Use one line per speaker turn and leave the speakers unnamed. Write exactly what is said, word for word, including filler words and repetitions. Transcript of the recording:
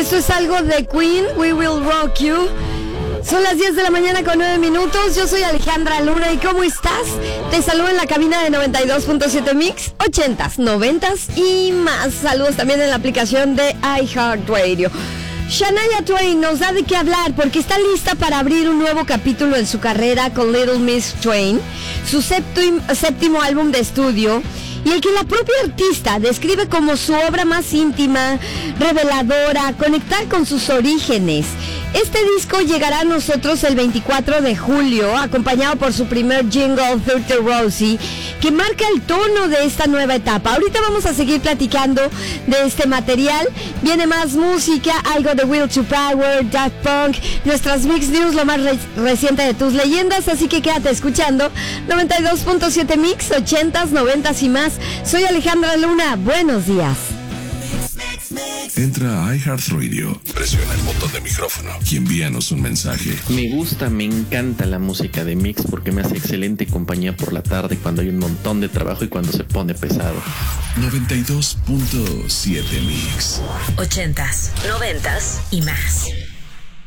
Esto es algo de Queen, We Will Rock You. Son las diez de la mañana con nueve minutos. Yo soy Alejandra Luna. ¿Y cómo estás? Te saludo en la cabina de noventa y dos punto siete Mix, ochentas, noventas y más. Saludos también en la aplicación de iHeartRadio. Shania Twain nos da de qué hablar porque está lista para abrir un nuevo capítulo en su carrera con Little Miss Twain, su séptimo, séptimo álbum de estudio, y el que la propia artista describe como su obra más íntima, reveladora, conectar con sus orígenes. Este disco llegará a nosotros el veinticuatro de julio, acompañado por su primer jingle, Dirty Rosie, que marca el tono de esta nueva etapa. Ahorita vamos a seguir platicando de este material. Viene más música, algo de Will to Power, Daft Punk, nuestras Mix News, lo más re- reciente de tus leyendas, así que quédate escuchando noventa y dos punto siete Mix, ochentas, noventas y más. Soy Alejandra Luna, buenos días.
Entra a iHeartRadio, presiona el botón de micrófono y envíanos un mensaje.
Me gusta, me encanta la música de Mix porque me hace excelente compañía por la tarde cuando hay un montón de trabajo y cuando se pone pesado.
noventa y dos punto siete Mix.
Ochentas, noventas y más.